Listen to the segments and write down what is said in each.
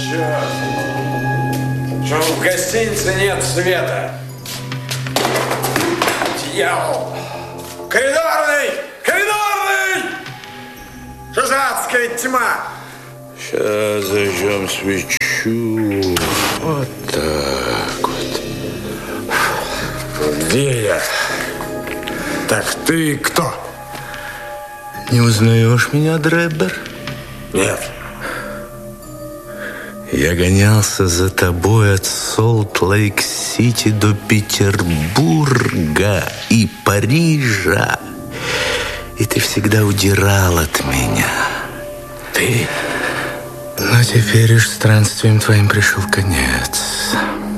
Что в гостинице нет света? Дьявол! Коридорный! Коридорный! Что за адская тьма? Сейчас зажжем свечу. Вот так вот. Где я? Так ты кто? Не узнаешь меня, Дребер? Нет. Я гонялся за тобой от Солт-Лейк-Сити до Петербурга и Парижа. И ты всегда удирал от меня. Ты? Но теперь уж странствием твоим пришел конец.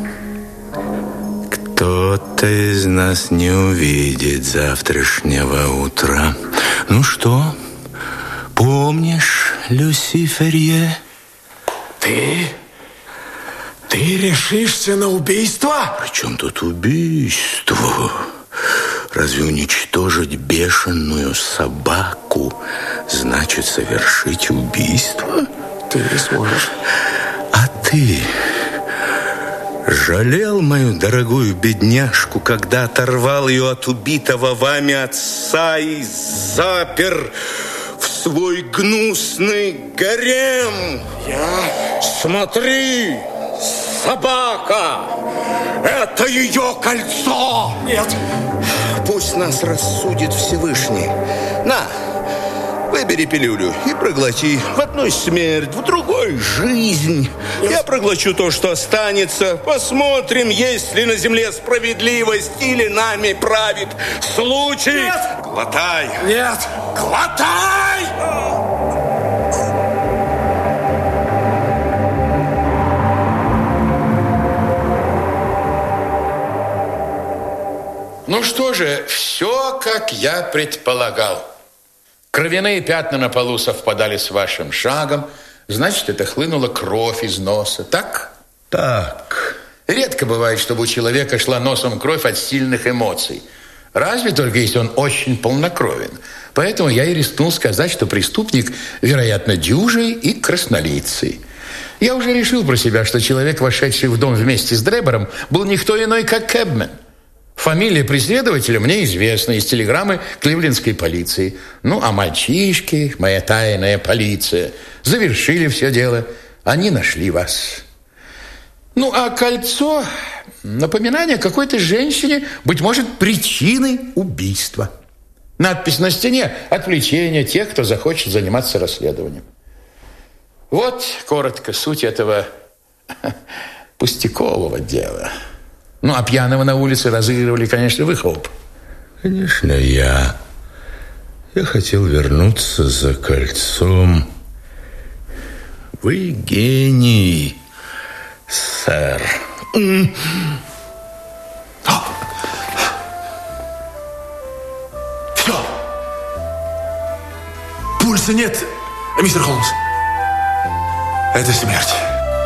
Кто-то из нас не увидит завтрашнего утра. Ну что, помнишь Люси Ферье? Ты решишься на убийство? При чем тут убийство? Разве уничтожить бешеную собаку значит совершить убийство? Ты не сможешь. А ты жалел мою дорогую бедняжку, когда оторвал ее от убитого вами отца и запер в свой гнусный гарем? Смотри, собака! Это ее кольцо! Нет. Пусть нас рассудит Всевышний. На, выбери пилюлю и проглоти. В одной смерть, в другой жизнь. Я проглочу то, что останется. Посмотрим, есть ли на земле справедливость или нами правит случай. Нет! Глотай. Нет! Глотай! Ну что же, все, как я предполагал. Кровяные пятна на полу совпадали с вашим шагом. Значит, это хлынула кровь из носа. Так? Так. Редко бывает, чтобы у человека шла носом кровь от сильных эмоций. Разве только если он очень полнокровен. Поэтому я и рискнул сказать, что преступник, вероятно, дюжий и краснолицый. Я уже решил про себя, что человек, вошедший в дом вместе с Дребером, был никто иной, как Кэбмен. Фамилия преследователя мне известна из телеграммы кливлендской полиции. Ну, а мальчишки, моя тайная полиция, завершили все дело. Они нашли вас. Ну, а кольцо – напоминание какой-то женщине, быть может, причиной убийства. Надпись на стене – отвлечение тех, кто захочет заниматься расследованием. Вот, коротко, суть этого пустякового дела. Ну, а пьяного на улице разыгрывали, конечно, вы, Хоуп. Конечно, я. Я хотел вернуться за кольцом. Вы гений, сэр. Все. Пульса нет, мистер Холмс. Это смерть.